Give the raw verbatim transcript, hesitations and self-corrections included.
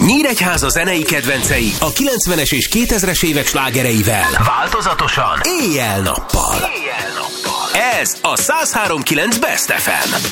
Nyíregyháza zenei kedvencei a kilencvenes és kétezres évek slágereivel. Változatosan, éjjel-nappal. Éjjel-nappal. Ez a száz három pont kilenc Best ef em.